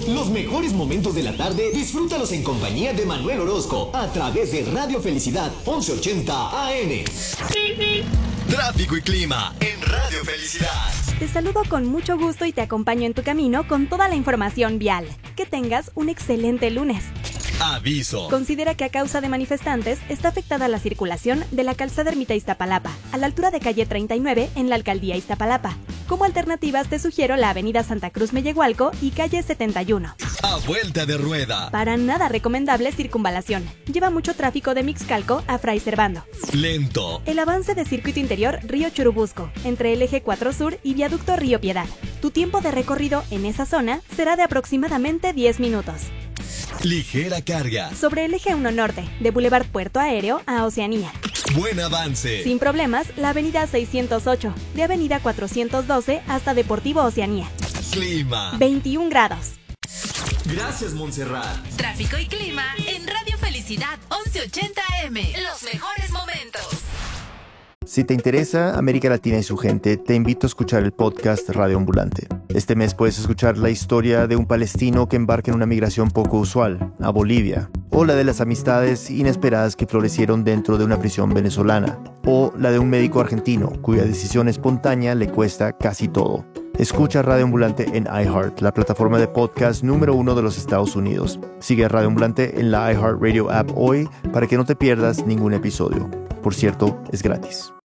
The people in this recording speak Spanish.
Los mejores momentos de la tarde, disfrútalos en compañía de Manuel Orozco, a través de Radio Felicidad 1180 AM. Tráfico y clima en Radio Felicidad. Te saludo con mucho gusto y te acompaño en tu camino con toda la información vial. Que tengas un excelente lunes. Aviso. Considera que a causa de manifestantes está afectada la circulación de la calzada Ermita Iztapalapa, a la altura de calle 39 en la alcaldía Iztapalapa. Como alternativas te sugiero la avenida Santa Cruz Mellehualco y calle 71. A vuelta de rueda. Para nada recomendable circunvalación. Lleva mucho tráfico de Mixcalco a Fray Servando. Lento. El avance de circuito interior Río Churubusco, entre el eje 4 Sur y viaducto Río Piedad. Tu tiempo de recorrido en esa zona será de aproximadamente 10 minutos. Ligera carga. Sobre el eje 1 Norte, de Boulevard Puerto Aéreo a Oceanía. Buen avance. Sin problemas, la avenida 608, de avenida 412 hasta Deportivo Oceanía. Clima. 21 grados. Gracias, Montserrat. Tráfico y clima en Radio Felicidad 1180 AM. Los mejores momentos. Si te interesa América Latina y su gente, te invito a escuchar el podcast Radio Ambulante. Este mes puedes escuchar la historia de un palestino que embarca en una migración poco usual, a Bolivia, o la de las amistades inesperadas que florecieron dentro de una prisión venezolana, o la de un médico argentino cuya decisión espontánea le cuesta casi todo. Escucha Radio Ambulante en iHeart, la plataforma de podcast número 1 de los Estados Unidos. Sigue a Radio Ambulante en la iHeartRadio app hoy para que no te pierdas ningún episodio. Por cierto, es gratis.